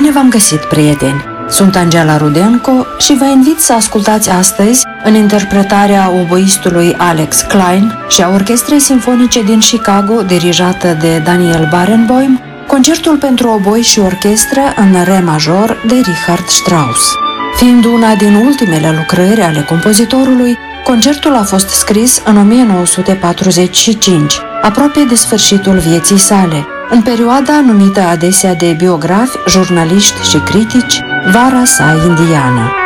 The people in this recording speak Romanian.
Bine v-am găsit, prieteni! Sunt Angela Rudenko și vă invit să ascultați astăzi, în interpretarea oboistului Alex Klein și a Orchestrei Simfonice din Chicago, dirijată de Daniel Barenboim, concertul pentru oboi și orchestră în re major de Richard Strauss. Fiind una din ultimele lucrări ale compozitorului, concertul a fost scris în 1945, aproape de sfârșitul vieții sale, în perioada numită adesea de biografi, jurnaliști și critici, vara sa indiană.